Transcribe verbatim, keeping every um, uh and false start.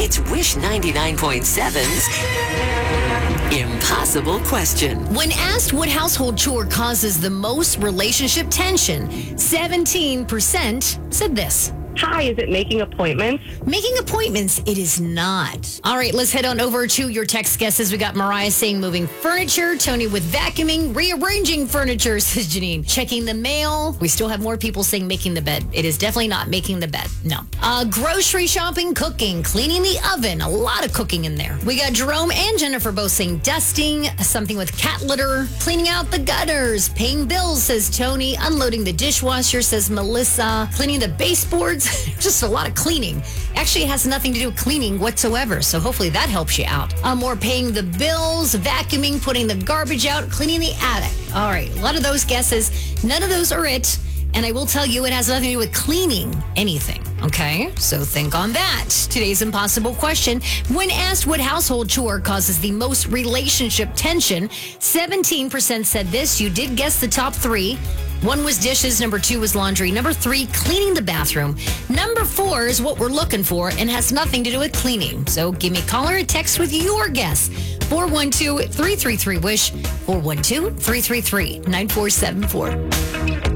It's Wish ninety-nine point seven's Impossible Question. When asked what household chore causes the most relationship tension, seventeen percent said this. Hi, is it making appointments? Making appointments, it is not. All right, let's head on over to your text guesses. We got Mariah saying moving furniture, Tony with vacuuming, rearranging furniture, says Janine. Checking the mail. We still have more people saying making the bed. It is definitely not making the bed. No. Uh, grocery shopping, cooking, cleaning the oven. A lot of cooking in there. We got Jerome and Jennifer both saying dusting, something with cat litter, cleaning out the gutters, paying bills, says Tony, unloading the dishwasher, says Melissa, cleaning the baseboards. Just a lot of cleaning. Actually, it has nothing to do with cleaning whatsoever, so hopefully that helps you out. Um, more paying the bills, vacuuming, putting the garbage out, cleaning the attic. All right, a lot of those guesses. None of those are it, and I will tell you it has nothing to do with cleaning anything, okay? So think on that. Today's impossible question. When asked what household chore causes the most relationship tension, seventeen percent said this. You did guess the top three. One was dishes, number two was laundry, number three, cleaning the bathroom. Number four is what we're looking for and has nothing to do with cleaning. So give me a call or a text with your guess. four one two, three three three, WISH, four one two, three three three, nine four seven four.